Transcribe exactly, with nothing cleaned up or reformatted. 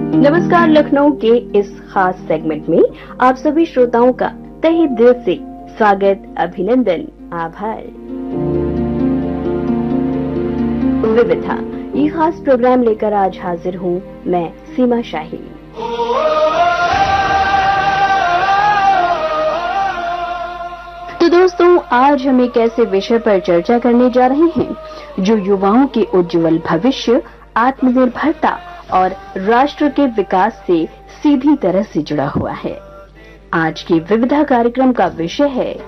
नमस्कार। लखनऊ के इस खास सेगमेंट में आप सभी श्रोताओं का तहे दिल से स्वागत, अभिनंदन, आभार। विविधा ये खास प्रोग्राम लेकर आज हाजिर हूँ मैं, सीमा शाही। तो दोस्तों, आज हम एक ऐसे विषय पर चर्चा करने जा रहे हैं जो युवाओं के उज्जवल भविष्य, आत्मनिर्भरता और राष्ट्र के विकास से सीधी तरह से जुड़ा हुआ है। आज की विविधा कार्यक्रम का विषय है